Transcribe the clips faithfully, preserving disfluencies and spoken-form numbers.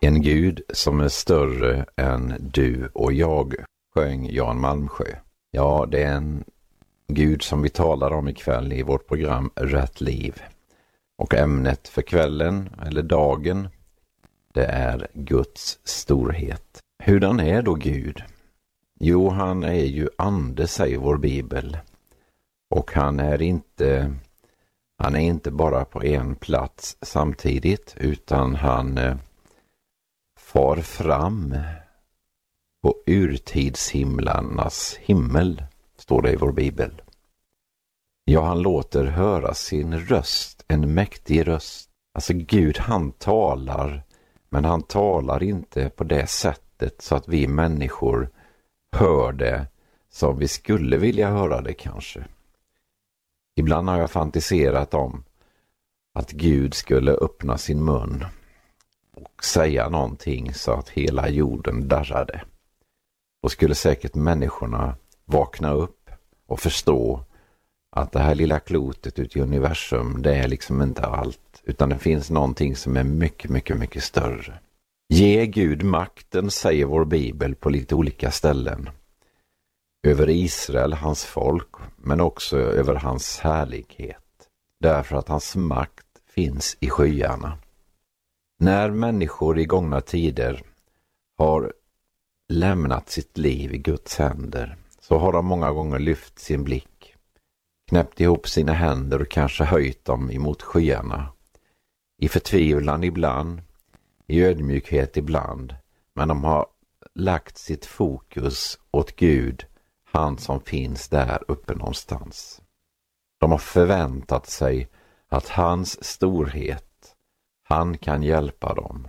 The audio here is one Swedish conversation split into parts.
En Gud som är större än du och jag, sjöng Jan Malmsjö. Ja, det är en Gud som vi talar om ikväll i vårt program Rätt liv. Och ämnet för kvällen, eller dagen, det är Guds storhet. Hurdan är då Gud? Jo, han är ju ande, säger vår bibel. Och han är inte, han är inte bara på en plats samtidigt, utan han eh, far fram på urtidshimlarnas himmel, står det i vår bibel. Ja, han låter höra sin röst, en mäktig röst. Alltså Gud, han talar, men han talar inte på det sättet så att vi människor hör det som vi skulle vilja höra det kanske. Ibland har jag fantiserat om att Gud skulle öppna sin mun och säga någonting så att hela jorden darrade. Då skulle säkert människorna vakna upp och förstå att det här lilla klotet ute i universum, det är liksom inte allt, utan det finns någonting som är mycket, mycket, mycket större. Ge Gud makten, säger vår bibel på lite olika ställen. Över Israel, hans folk, men också över hans härlighet. Därför att hans makt finns i skyarna. När människor i gångna tider har lämnat sitt liv i Guds händer, så har de många gånger lyft sin blick, knäppt ihop sina händer och kanske höjt dem emot skyarna. I förtvivlan ibland, i ödmjukhet ibland, men de har lagt sitt fokus åt Gud, han som finns där uppe någonstans. De har förväntat sig att hans storhet, han kan hjälpa dem.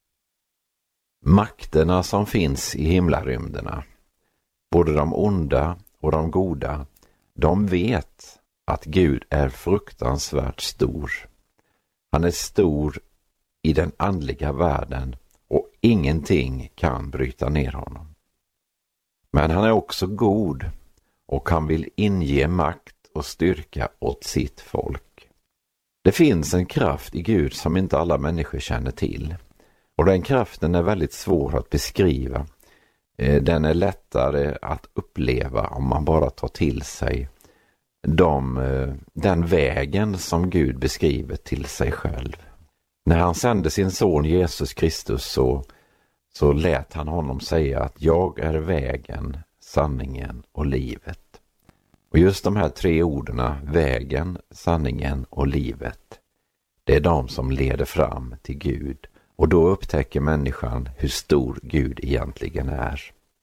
Makterna som finns i himlarymderna, både de onda och de goda, de vet att Gud är fruktansvärt stor. Han är stor i den andliga världen och ingenting kan bryta ner honom. Men han är också god och han vill inge makt och styrka åt sitt folk. Det finns en kraft i Gud som inte alla människor känner till. Och den kraften är väldigt svår att beskriva. Den är lättare att uppleva om man bara tar till sig de, den vägen som Gud beskriver till sig själv. När han sände sin son Jesus Kristus så, så lät han honom säga att jag är vägen, sanningen och livet. Och just de här tre orden, vägen, sanningen och livet, det är de som leder fram till Gud. Och då upptäcker människan hur stor Gud egentligen är.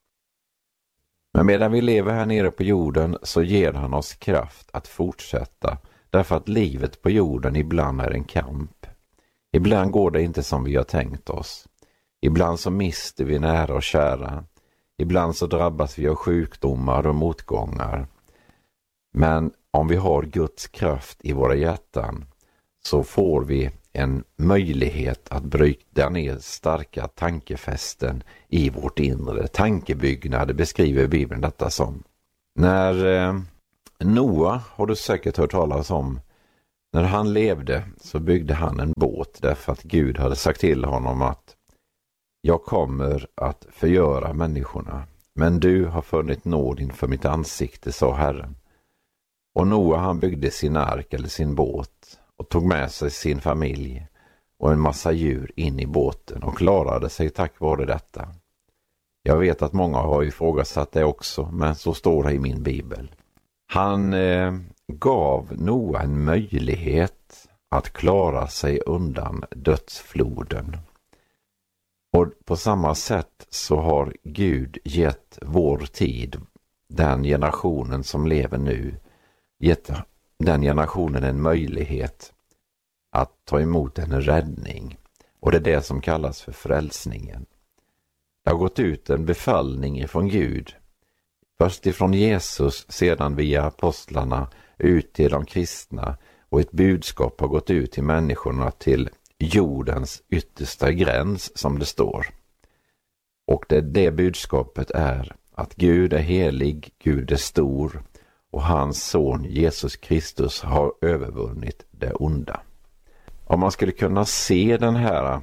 Men medan vi lever här nere på jorden så ger han oss kraft att fortsätta. Därför att livet på jorden ibland är en kamp. Ibland går det inte som vi har tänkt oss. Ibland så mister vi nära och kära. Ibland så drabbas vi av sjukdomar och motgångar. Men om vi har Guds kraft i våra hjärtan så får vi en möjlighet att bryta ner starka tankefästen i vårt inre. Tankebyggnad beskriver Bibeln detta som. När eh, Noa, har du säkert hört talas om, när han levde så byggde han en båt därför att Gud hade sagt till honom att jag kommer att förgöra människorna, men du har funnit nåd inför mitt ansikte, sa Herren. Och Noa, han byggde sin ark eller sin båt och tog med sig sin familj och en massa djur in i båten och klarade sig tack vare detta. Jag vet att många har ifrågasatt det också, men så står det i min bibel. Han eh, gav Noa en möjlighet att klara sig undan dödsfloden. Och på samma sätt så har Gud gett vår tid, den generationen som lever nu, gett den generationen en möjlighet att ta emot en räddning. Och det är det som kallas för frälsningen. Det har gått ut en befallning ifrån Gud. Först ifrån Jesus, sedan via apostlarna ut till de kristna. Och ett budskap har gått ut till människorna till jordens yttersta gräns, som det står. Och det, det budskapet är att Gud är helig, Gud är stor och hans son Jesus Kristus har övervunnit det onda. Om man skulle kunna se den här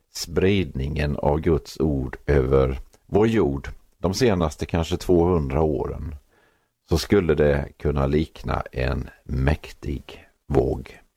spridningen av Guds ord över vår jord de senaste kanske tvåhundra åren, så skulle det kunna likna en mäktig våg.